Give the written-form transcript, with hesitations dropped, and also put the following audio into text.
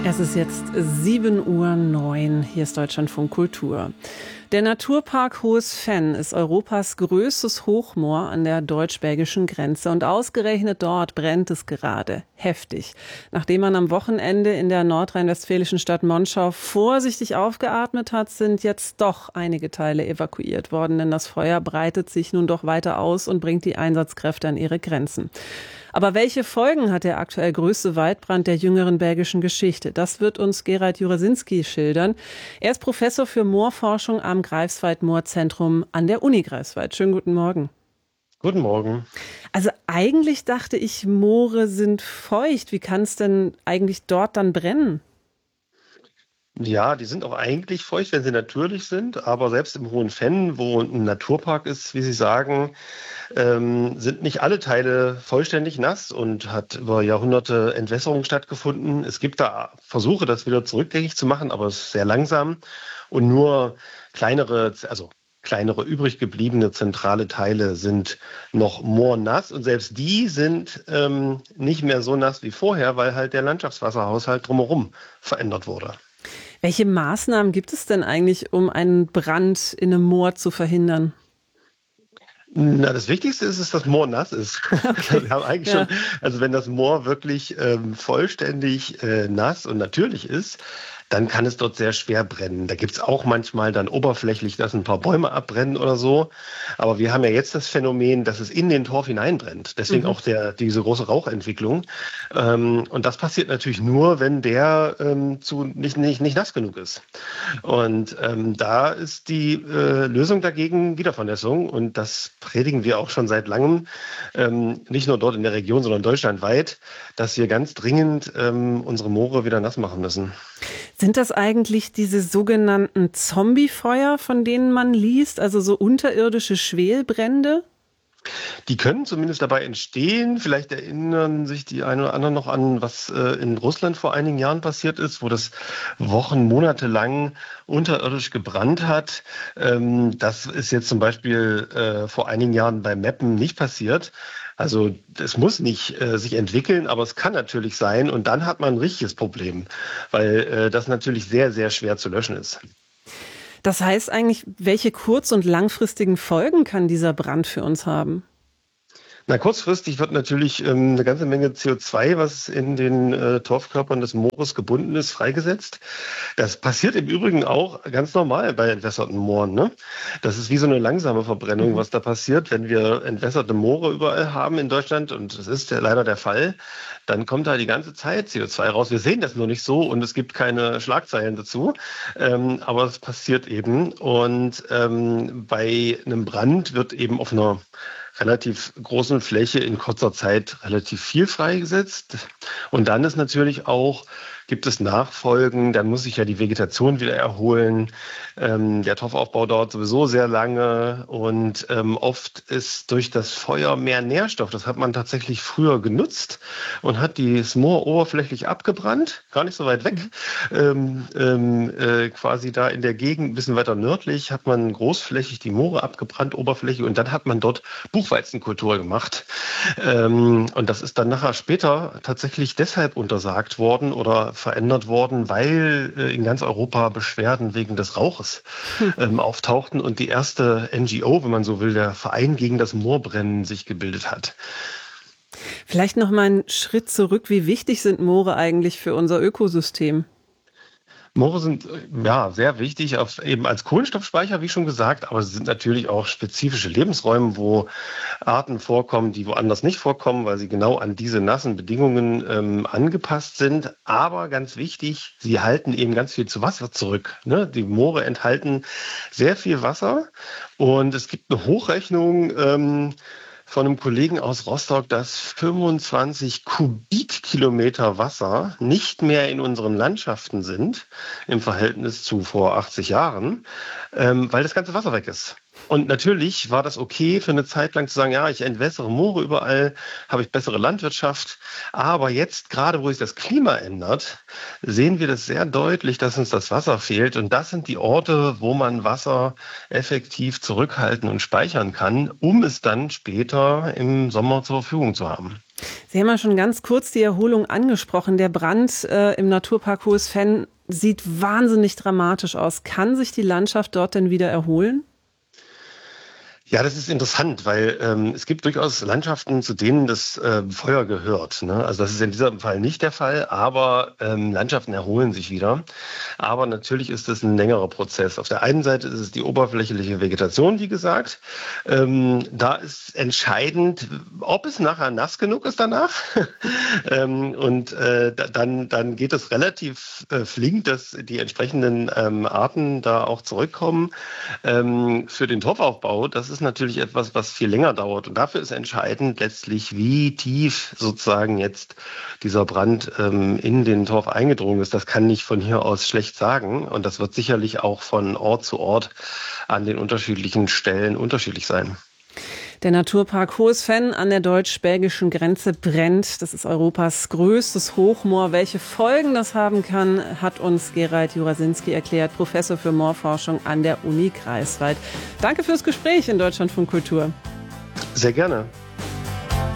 Es ist jetzt 7:09 Uhr. Hier ist Deutschlandfunk Kultur. Der Naturpark Hohes Venn ist Europas größtes Hochmoor an der deutsch-belgischen Grenze. Und ausgerechnet dort brennt es gerade heftig. Nachdem man am Wochenende in der nordrhein-westfälischen Stadt Monschau vorsichtig aufgeatmet hat, sind jetzt doch einige Teile evakuiert worden. Denn das Feuer breitet sich nun doch weiter aus und bringt die Einsatzkräfte an ihre Grenzen. Aber welche Folgen hat der aktuell größte Waldbrand der jüngeren belgischen Geschichte? Das wird uns Gerald Juresinski schildern. Er ist Professor für Moorforschung am Greifswald-Moorzentrum an der Uni Greifswald. Schönen guten Morgen. Guten Morgen. Also eigentlich dachte ich, Moore sind feucht. Wie kann es denn eigentlich dort dann brennen? Ja, die sind auch eigentlich feucht, wenn sie natürlich sind, aber selbst im Hohen Venn, wo ein Naturpark ist, wie Sie sagen, sind nicht alle Teile vollständig nass und hat über Jahrhunderte Entwässerung stattgefunden. Es gibt da Versuche, das wieder zurückgängig zu machen, aber es ist sehr langsam und nur kleinere übrig gebliebene zentrale Teile sind noch moornass und selbst die sind nicht mehr so nass wie vorher, weil halt der Landschaftswasserhaushalt drumherum verändert wurde. Welche Maßnahmen gibt es denn eigentlich, um einen Brand in einem Moor zu verhindern? Na, das Wichtigste ist, dass Moor nass ist. Okay. Wir haben eigentlich Ja. schon, also wenn das Moor wirklich vollständig nass und natürlich ist, dann kann es dort sehr schwer brennen. Da gibt es auch manchmal dann oberflächlich, dass ein paar Bäume abbrennen oder so. Aber wir haben ja jetzt das Phänomen, dass es in den Torf hineinbrennt. Deswegen auch diese große Rauchentwicklung. Und das passiert natürlich nur, wenn der nicht nass genug ist. Und da ist die Lösung dagegen Wiedervernässung. Und das predigen wir auch schon seit langem, nicht nur dort in der Region, sondern deutschlandweit, dass wir ganz dringend unsere Moore wieder nass machen müssen. Sind das eigentlich diese sogenannten Zombiefeuer, von denen man liest, also so unterirdische Schwelbrände? Die können zumindest dabei entstehen. Vielleicht erinnern sich die einen oder anderen noch an, was in Russland vor einigen Jahren passiert ist, wo das Wochen, Monate lang unterirdisch gebrannt hat. Das ist jetzt zum Beispiel vor einigen Jahren bei Meppen nicht passiert. Also es muss nicht sich entwickeln, aber es kann natürlich sein. Und dann hat man ein richtiges Problem, weil das natürlich sehr, sehr schwer zu löschen ist. Das heißt eigentlich, welche kurz- und langfristigen Folgen kann dieser Brand für uns haben? Na, kurzfristig wird natürlich eine ganze Menge CO2, was in den Torfkörpern des Moores gebunden ist, freigesetzt. Das passiert im Übrigen auch ganz normal bei entwässerten Mooren, ne? Das ist wie so eine langsame Verbrennung, was da passiert, wenn wir entwässerte Moore überall haben in Deutschland. Und das ist ja leider der Fall. Dann kommt da die ganze Zeit CO2 raus. Wir sehen das nur nicht so und es gibt keine Schlagzeilen dazu. Aber es passiert eben. Und bei einem Brand wird eben auf einer relativ großen Fläche in kurzer Zeit relativ viel freigesetzt. Und dann ist natürlich auch, gibt es Nachfolgen, dann muss sich ja die Vegetation wieder erholen. Der Torfaufbau dauert sowieso sehr lange und oft ist durch das Feuer mehr Nährstoff. Das hat man tatsächlich früher genutzt und hat das Moor oberflächlich abgebrannt, gar nicht so weit weg. Quasi da in der Gegend, ein bisschen weiter nördlich, hat man großflächig die Moore abgebrannt, oberflächlich, und dann hat man dort Buchweizenkultur gemacht. Und das ist dann nachher später tatsächlich deshalb untersagt worden oder verändert worden, weil in ganz Europa Beschwerden wegen des Rauches auftauchten und die erste NGO, wenn man so will, der Verein gegen das Moorbrennen, sich gebildet hat. Vielleicht noch mal einen Schritt zurück. Wie wichtig sind Moore eigentlich für unser Ökosystem? Moore sind ja sehr wichtig, eben als Kohlenstoffspeicher, wie schon gesagt, aber sie sind natürlich auch spezifische Lebensräume, wo Arten vorkommen, die woanders nicht vorkommen, weil sie genau an diese nassen Bedingungen angepasst sind. Aber ganz wichtig, sie halten eben ganz viel zu Wasser zurück, ne? Die Moore enthalten sehr viel Wasser und es gibt eine Hochrechnung von einem Kollegen aus Rostock, dass 25 Kubikkilometer Wasser nicht mehr in unseren Landschaften sind, im Verhältnis zu vor 80 Jahren, weil das ganze Wasser weg ist. Und natürlich war das okay für eine Zeit lang zu sagen, ja, ich entwässere Moore überall, habe ich bessere Landwirtschaft. Aber jetzt, gerade wo sich das Klima ändert, sehen wir das sehr deutlich, dass uns das Wasser fehlt. Und das sind die Orte, wo man Wasser effektiv zurückhalten und speichern kann, um es dann später im Sommer zur Verfügung zu haben. Sie haben ja schon ganz kurz die Erholung angesprochen. Der Brand im Naturpark Hohes Venn sieht wahnsinnig dramatisch aus. Kann sich die Landschaft dort denn wieder erholen? Ja, das ist interessant, weil es gibt durchaus Landschaften, zu denen das Feuer gehört. Ne? Also das ist in diesem Fall nicht der Fall, aber Landschaften erholen sich wieder. Aber natürlich ist das ein längerer Prozess. Auf der einen Seite ist es die oberflächliche Vegetation, wie gesagt. Da ist entscheidend, ob es nachher nass genug ist danach. Dann geht es relativ flink, dass die entsprechenden Arten da auch zurückkommen. Für den Torfaufbau, das ist natürlich etwas, was viel länger dauert. Und dafür ist entscheidend letztlich, wie tief sozusagen jetzt dieser Brand in den Torf eingedrungen ist. Das kann ich von hier aus schlecht sagen. Und das wird sicherlich auch von Ort zu Ort an den unterschiedlichen Stellen unterschiedlich sein. Der Naturpark Hohes Venn an der deutsch-belgischen Grenze brennt. Das ist Europas größtes Hochmoor. Welche Folgen das haben kann, hat uns Gerald Jurasinski erklärt, Professor für Moorforschung an der Uni Greifswald. Danke fürs Gespräch in Deutschlandfunk Kultur. Sehr gerne.